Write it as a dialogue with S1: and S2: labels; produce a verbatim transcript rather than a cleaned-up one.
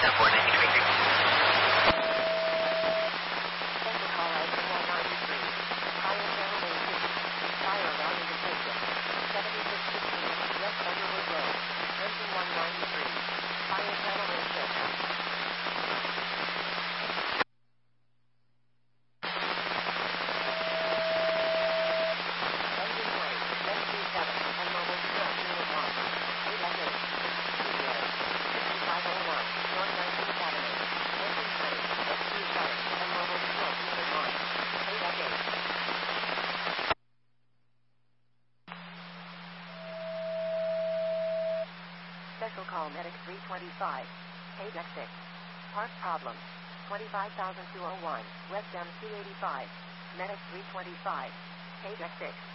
S1: Delta four ninety three.
S2: Special call out four ninety-three. Fire channel eighteen. Fire alarm indication. seventy-six sixteen West Underwood Road. Engine one ninety-three. Fire channel eighteen. Engine plate, S two seven, and mobile stroke unit one. eight F eight. Studio. fifty-five oh one, North nineteenth Avenue. Engine plate, S two seven, and mobile stroke unit one. eight F eight. Special call medic three twenty-five. Page X six. Part problem. twenty-five thousand two oh one, West M C eighty-five. Medic three twenty-five. Page X six.